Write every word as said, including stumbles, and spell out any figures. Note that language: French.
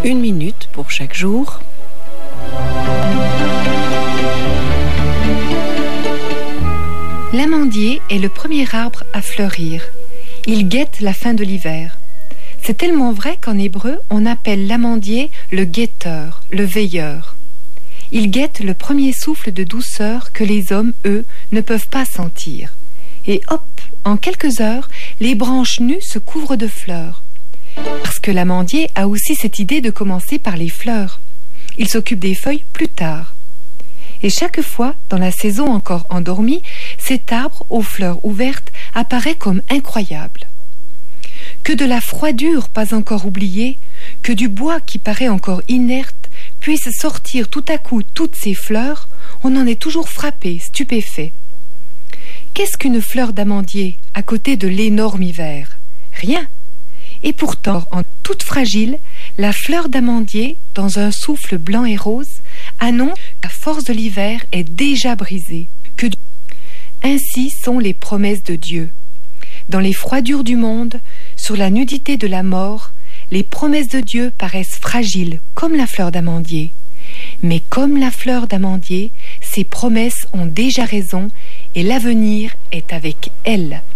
Une minute pour chaque jour. L'amandier est le premier arbre à fleurir. Il guette la fin de l'hiver. C'est tellement vrai qu'en hébreu, on appelle l'amandier le guetteur, le veilleur. Il guette le premier souffle de douceur que les hommes, eux, ne peuvent pas sentir. Et hop, en quelques heures, les branches nues se couvrent de fleurs. Parce que l'amandier a aussi cette idée de commencer par les fleurs. Il s'occupe des feuilles plus tard. Et chaque fois, dans la saison encore endormie, cet arbre aux fleurs ouvertes apparaît comme incroyable. Que de la froidure pas encore oubliée, que du bois qui paraît encore inerte, puisse sortir tout à coup toutes ces fleurs, on en est toujours frappé, stupéfait. Qu'est-ce qu'une fleur d'amandier à côté de l'énorme hiver? Rien. Et pourtant, en toute fragile, la fleur d'amandier, dans un souffle blanc et rose, annonce que la force de l'hiver est déjà brisée. Que du... Ainsi sont les promesses de Dieu. Dans les froidures du monde, sur la nudité de la mort, les promesses de Dieu paraissent fragiles comme la fleur d'amandier. Mais comme la fleur d'amandier, ces promesses ont déjà raison et l'avenir est avec elles.